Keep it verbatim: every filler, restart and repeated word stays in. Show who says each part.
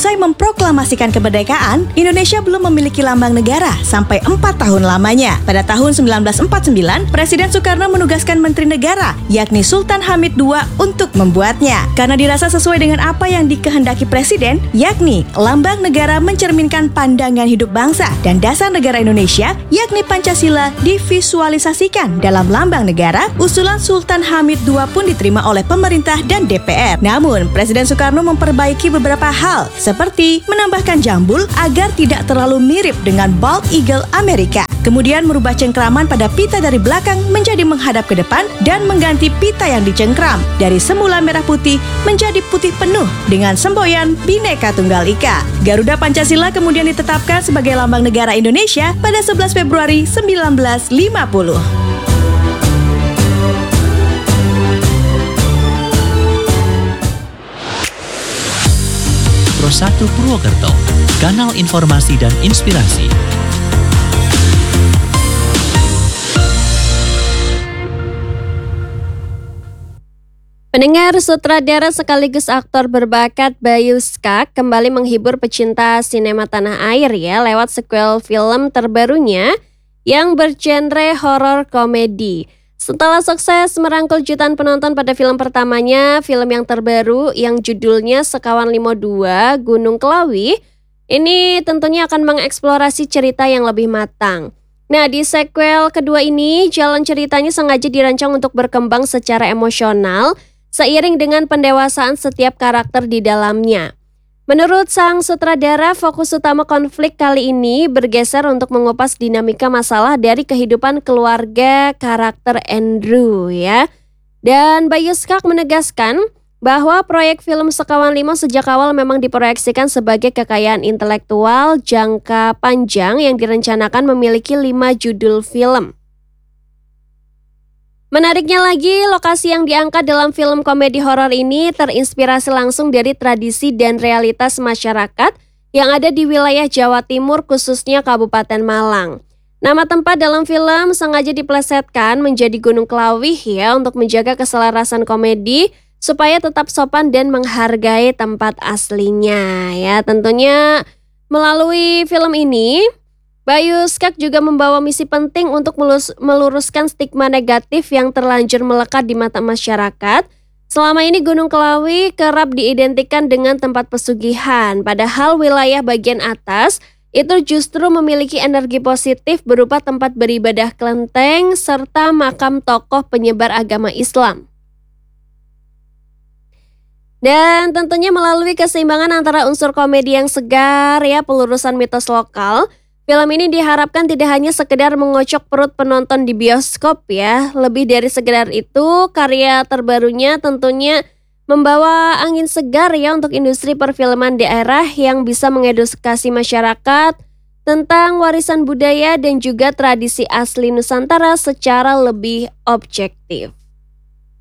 Speaker 1: Usai memproklamasikan kemerdekaan, Indonesia belum memiliki lambang negara sampai empat tahun lamanya. Pada tahun seribu sembilan ratus empat puluh sembilan, Presiden Soekarno menugaskan Menteri Negara, yakni Sultan Hamid kedua, untuk membuatnya. Karena dirasa sesuai dengan apa yang dikehendaki Presiden, yakni lambang negara mencerminkan pandangan hidup bangsa dan dasar negara Indonesia, yakni Pancasila, divisualisasikan dalam lambang negara. Usulan Sultan Hamid kedua pun diterima oleh pemerintah dan D P R. Namun, Presiden Soekarno memperbaiki beberapa hal, seperti menambahkan jambul agar tidak terlalu mirip dengan bald eagle Amerika. Kemudian merubah cengkraman pada pita dari belakang menjadi menghadap ke depan dan mengganti pita yang dicengkram dari semula merah putih menjadi putih penuh dengan semboyan Bhinneka Tunggal Ika. Garuda Pancasila kemudian ditetapkan sebagai lambang negara Indonesia pada sebelas Februari seribu sembilan ratus lima puluh.
Speaker 2: Pro satu Purwokerto, kanal informasi dan inspirasi.
Speaker 3: Pendengar, sutradara sekaligus aktor berbakat Bayu Skak kembali menghibur pecinta sinema tanah air ya lewat sequel film terbarunya yang bergenre horor komedi. Setelah sukses merangkul jutaan penonton pada film pertamanya, film yang terbaru yang judulnya Sekawan lima dua Gunung Klawi, ini tentunya akan mengeksplorasi cerita yang lebih matang. Nah, di sequel kedua ini, jalan ceritanya sengaja dirancang untuk berkembang secara emosional, seiring dengan pendewasaan setiap karakter di dalamnya. Menurut sang sutradara, fokus utama konflik kali ini bergeser untuk mengupas dinamika masalah dari kehidupan keluarga karakter Andrew ya. Dan Bayu Skak menegaskan bahwa proyek film Sekawan lima sejak awal memang diproyeksikan sebagai kekayaan intelektual jangka panjang yang direncanakan memiliki lima judul film. Menariknya lagi, lokasi yang diangkat dalam film komedi horor ini terinspirasi langsung dari tradisi dan realitas masyarakat yang ada di wilayah Jawa Timur, khususnya Kabupaten Malang. Nama tempat dalam film sengaja diplesetkan menjadi Gunung Klawi ya untuk menjaga keselarasan komedi supaya tetap sopan dan menghargai tempat aslinya ya. Tentunya melalui film ini Bayu Skak juga membawa misi penting untuk meluruskan stigma negatif yang terlanjur melekat di mata masyarakat. Selama ini Gunung Klawi kerap diidentikan dengan tempat pesugihan, padahal wilayah bagian atas itu justru memiliki energi positif berupa tempat beribadah kelenteng serta makam tokoh penyebar agama Islam. Dan tentunya melalui keseimbangan antara unsur komedi yang segar ya, pelurusan mitos lokal, film ini diharapkan tidak hanya sekedar mengocok perut penonton di bioskop ya. Lebih dari sekedar itu, karya terbarunya tentunya membawa angin segar ya untuk industri perfilman daerah yang bisa mengedukasi masyarakat tentang warisan budaya dan juga tradisi asli Nusantara secara lebih objektif.